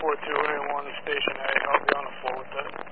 242 A1 Station A. I'll be on the floor with that.